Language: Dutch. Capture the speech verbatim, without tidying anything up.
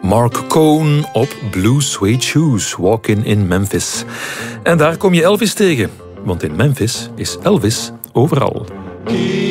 Mark Cohn op Blue Suede Shoes, Walkin' in Memphis. En daar kom je Elvis tegen, want in Memphis is Elvis overal.